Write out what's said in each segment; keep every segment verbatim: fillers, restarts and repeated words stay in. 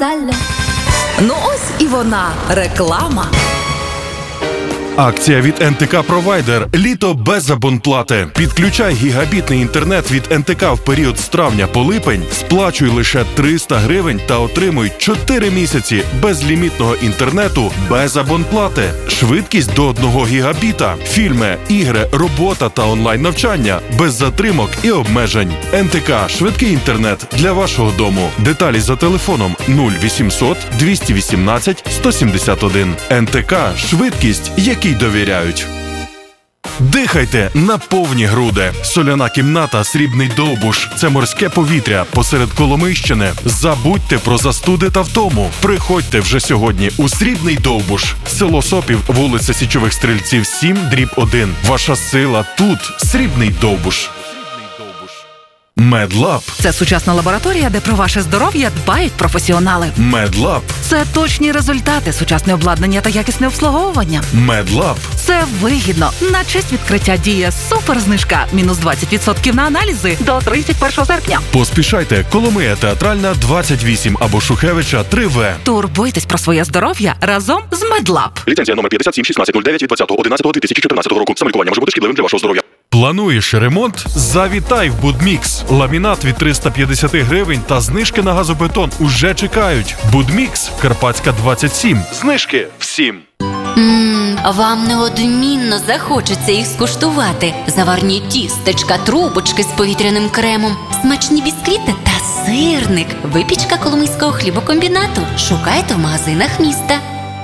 sale. Ну ось і вона, реклама. Акція від ен те ка Провайдер. Літо без абонплати. Підключай гігабітний інтернет від ен те ка в період з травня по липень, сплачуй лише триста гривень та отримуй чотири місяці безлімітного інтернету без абонплати. Швидкість до одного гігабіта. Фільми, ігри, робота та онлайн-навчання. Без затримок і обмежень. ен те ка – швидкий інтернет для вашого дому. Деталі за телефоном нуль вісімсот двісті вісімнадцять сто сімдесят один. ен те ка – швидкість, якій довіряють. Дихайте на повні груди. Соляна кімната «Срібний Довбуш» – це морське повітря посеред Коломийщини. Забудьте про застуди та втому. Приходьте вже сьогодні у «Срібний Довбуш». Село Сопів, вулиця Січових Стрільців, сім, дріб один. Ваша сила тут. «Срібний Довбуш». Медлаб. Це сучасна лабораторія, де про ваше здоров'я дбають професіонали. Медлаб. Це точні результати, сучасне обладнання та якісне обслуговування. Медлаб. Це вигідно. На честь відкриття діє суперзнижка. Мінус двадцять відсотків на аналізи до тридцять першого серпня. Поспішайте. Коломия Театральна, двадцять вісім або Шухевича, три В. Турбуйтесь про своє здоров'я разом з Медлаб. Ліцензія номер п'ятдесят сім шістнадцять нуль дев'ять від двадцятого одинадцятого дві тисячі чотирнадцятого року. Самолікування може бути шкідливим для вашого здоров'я. Плануєш ремонт? Завітай в Будмікс. Ламінат від триста п'ятдесят гривень та знижки на газобетон уже чекають. Будмікс, Карпатська, двадцять сім. Знижки всім. Ммм, вам неодмінно захочеться їх скуштувати. Заварні тістечка, трубочки з повітряним кремом, смачні бісквіти та сирник. Випічка Коломийського хлібокомбінату. Шукайте в магазинах міста.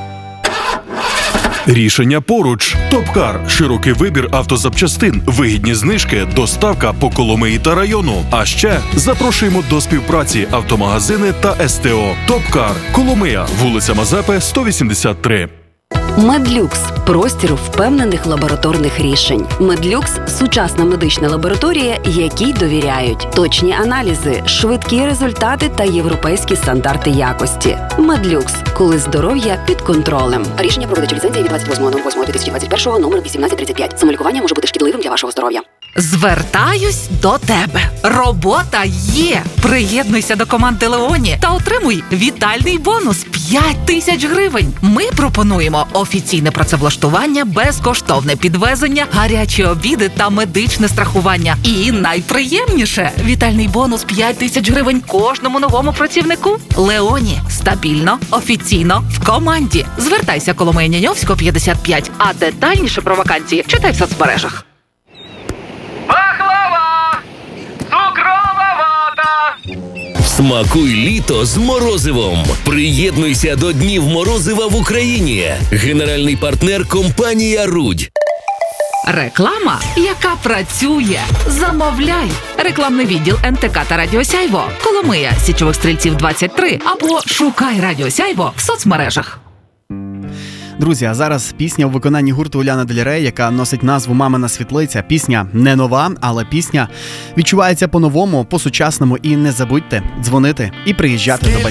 Рішення поруч. Топкар. Широкий вибір автозапчастин, вигідні знижки, доставка по Коломиї та району. А ще запрошуємо до співпраці автомагазини та ес те о. Топкар. Коломия. Вулиця Мазепи, сто вісімдесят три. Медлюкс – простір впевнених лабораторних рішень. Медлюкс – сучасна медична лабораторія, якій довіряють. Точні аналізи, швидкі результати та європейські стандарти якості. Медлюкс – коли здоров'я під контролем. Рішення про видачу ліцензії від двадцять восьмого восьмого дві тисячі двадцять першого номер вісімнадцять тридцять п'ять. Самолікування може бути шкідливим для вашого здоров'я. Звертаюсь до тебе. Робота є. Приєднуйся до команди Леоні та отримуй вітальний бонус п'ять тисяч гривень. Ми пропонуємо офіційне працевлаштування, безкоштовне підвезення, гарячі обіди та медичне страхування. І найприємніше – вітальний бонус п'ять тисяч гривень кожному новому працівнику. Леоні. Стабільно, офіційно, в команді. Звертайся Коломия Няньовського, п'ятдесят п'ять. А детальніше про вакансії читай в соцмережах. Пахлава! Цукрова вата! Смакуй літо з морозивом. Приєднуйся до Днів морозива в Україні. Генеральний партнер – компанія «Рудь». Реклама, яка працює. Замовляй. Рекламний відділ ен те ка та Радіо Сяйво. Коломия, Січових Стрільців, двадцять три. Або шукай Радіо Сяйво в соцмережах. Друзі, а зараз пісня у виконанні гурту Уляна Дель Рей, яка носить назву «Мамина світлиця». Пісня не нова, але пісня відчувається по-новому, по-сучасному. І не забудьте дзвонити і приїжджати до батьків.